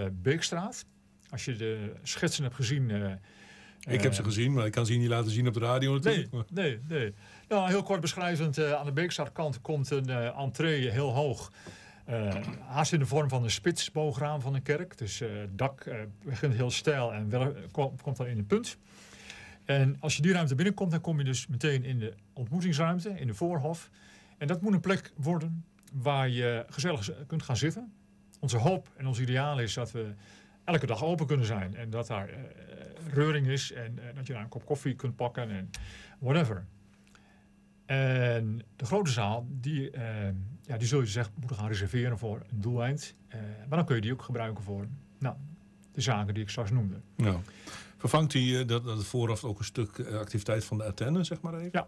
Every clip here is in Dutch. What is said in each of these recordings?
Beekstraat. Als je de schetsen hebt gezien... ik heb ze gezien, maar ik kan ze niet laten zien op de radio natuurlijk. Nee. Nou, heel kort beschrijvend. Aan de Beekstraatkant komt een entree heel hoog. Haast in de vorm van een spitsboograam van een kerk. Dus het dak begint heel steil en komt dan in een punt. En als je die ruimte binnenkomt, dan kom je dus meteen in de ontmoetingsruimte, in de voorhof. En dat moet een plek worden waar je gezellig kunt gaan zitten. Onze hoop en ons ideaal is dat we elke dag open kunnen zijn. En dat daar reuring is en dat je daar een kop koffie kunt pakken en whatever. En de grote zaal, die zul je moeten gaan reserveren voor een doeleind. Maar dan kun je die ook gebruiken voor de zaken die ik straks noemde. Nou, vervangt die dat het vooraf ook een stuk activiteit van de antenne, zeg maar even?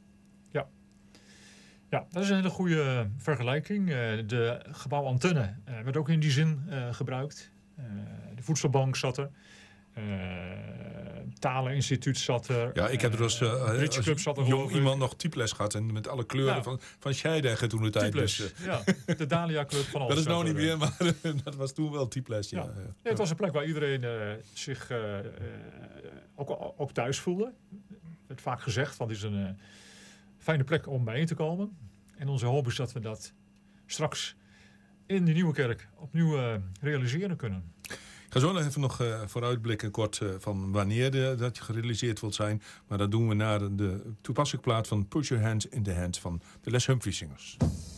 Ja, dat is een hele goede vergelijking. De gebouwantenne werd ook in die zin gebruikt. De voedselbank zat er. Taleninstituut zat er. Ja, ik heb er als jong iemand nog typles gehad. En met alle kleuren van Scheidegger toen de tijd. Dus, de Dahlia Club van alles. Dat is nou niet meer, maar dat was toen wel typles. Ja. Nee, het was een plek waar iedereen zich ook thuis voelde. Er werd vaak gezegd, van het is een fijne plek om bijeen te komen. En onze hoop is dat we dat straks in de Nieuwe Kerk opnieuw realiseren kunnen. Ik ga zo nog vooruitblikken kort van wanneer dat gerealiseerd wilt zijn. Maar dat doen we naar de toepasselijke plaat van Put Your Hands in the Hands van de Les Humphrey Singers.